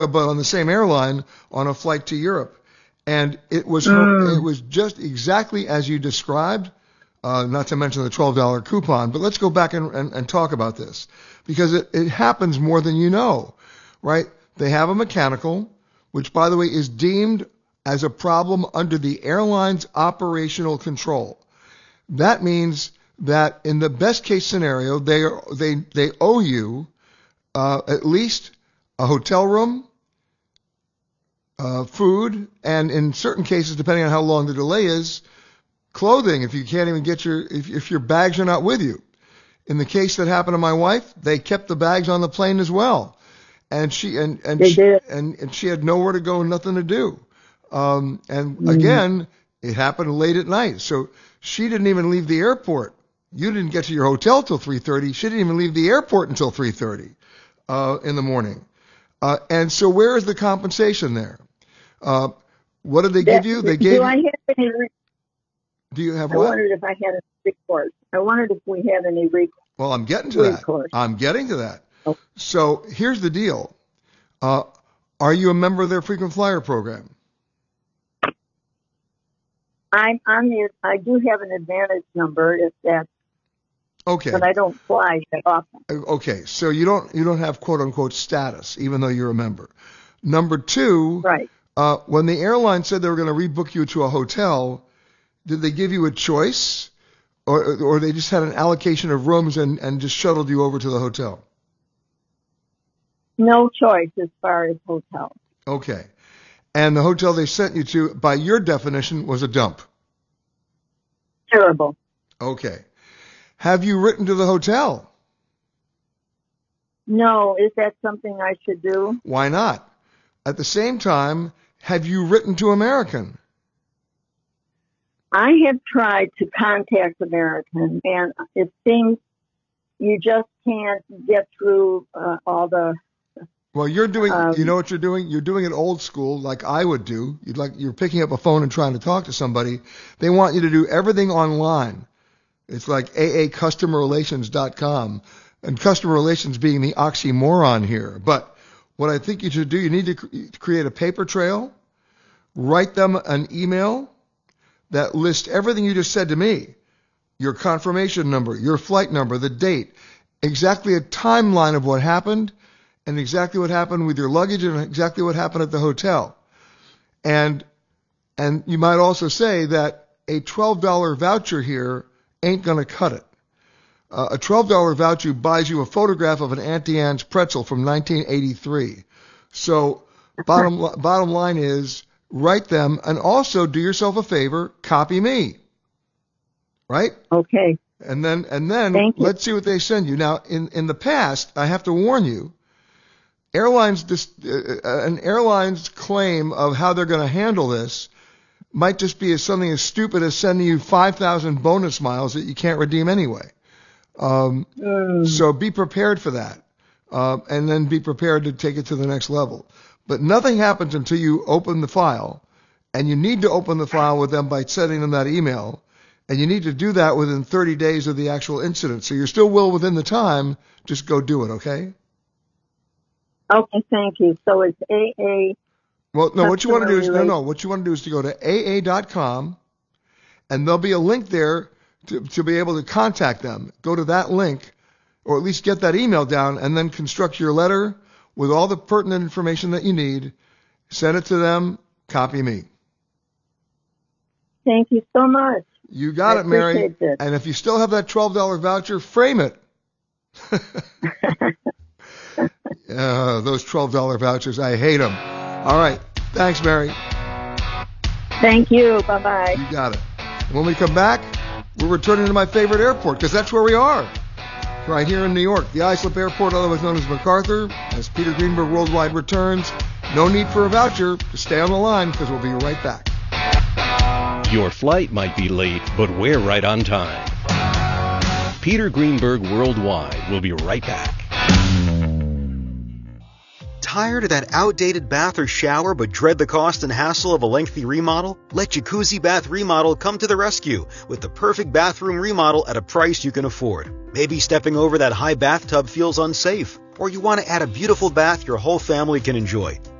but on the same airline on a flight to Europe. And it was just exactly as you described, not to mention the $12 coupon. But let's go back and talk about this, because it happens more than you know, right? They have a mechanical, which, by the way, is deemed as a problem under the airline's operational control. That means that in the best case scenario, they owe you at least a hotel room, food, and in certain cases, depending on how long the delay is, clothing. If you can't even get if your bags are not with you. In the case that happened to my wife, they kept the bags on the plane as well, and she had nowhere to go and nothing to do. Again, it happened late at night, so she didn't even leave the airport. You didn't get to your hotel till 3:30. She didn't even leave the airport until 3:30 in the morning. And so where is the compensation there? What did they give you? They gave. Do I have any? Do you have what? what? I wondered if I had a recourse. I wondered if we had any recourse. Well, I'm getting to that. I'm getting to that. Oh. So here's the deal. Are you a member of their frequent flyer program? I do have an advantage number if that's okay, but I don't fly that often. Okay, so you don't have quote unquote status, even though you're a member. Number two, right? When the airline said they were going to rebook you to a hotel, did they give you a choice, or they just had an allocation of rooms and just shuttled you over to the hotel? No choice as far as hotel. Okay. And the hotel they sent you to, by your definition, was a dump. Terrible. Okay. Have you written to the hotel? No. Is that something I should do? Why not? At the same time, have you written to American? I have tried to contact American, and it seems you just can't get through all the... Well, you're doing, you know what you're doing? You're doing it old school, like I would do. You're picking up a phone and trying to talk to somebody. They want you to do everything online. It's like aacustomerrelations.com, and customer relations being the oxymoron here. But what I think you should do, you need to create a paper trail, write them an email that lists everything you just said to me, your confirmation number, your flight number, the date, exactly a timeline of what happened, and exactly what happened with your luggage and exactly what happened at the hotel. And you might also say that a $12 voucher here ain't going to cut it. A $12 voucher buys you a photograph of an Auntie Anne's pretzel from 1983. So bottom line is, write them, and also do yourself a favor, copy me. Right? Okay. And then let's see what they send you. Now, in the past, I have to warn you, an airline's claim of how they're going to handle this might just be something as stupid as sending you 5,000 bonus miles that you can't redeem anyway. So be prepared for that, and then be prepared to take it to the next level. But nothing happens until you open the file, and you need to open the file with them by sending them that email, and you need to do that within 30 days of the actual incident. So you're still well within the time. Just go do it, okay? Okay, thank you. So it's AA. Well, no, what you want to do is what you want to do is to go to aa.com, and there'll be a link there to be able to contact them. Go to that link, or at least get that email down, and then construct your letter with all the pertinent information that you need. Send it to them. Copy me. Thank you so much. You got it, Mary. And if you still have that $12 voucher, frame it. Those $12 vouchers, I hate them. All right. Thanks, Mary. Thank you. Bye-bye. You got it. When we come back, we're returning to my favorite airport, because that's where we are. Right here in New York, the Islip Airport, otherwise known as MacArthur, as Peter Greenberg Worldwide returns. No need for a voucher. Just stay on the line, because we'll be right back. Your flight might be late, but we're right on time. Peter Greenberg Worldwide will be right back. Tired of that outdated bath or shower but dread the cost and hassle of a lengthy remodel? Let Jacuzzi Bath Remodel come to the rescue with the perfect bathroom remodel at a price you can afford. Maybe stepping over that high bathtub feels unsafe, or you want to add a beautiful bath your whole family can enjoy.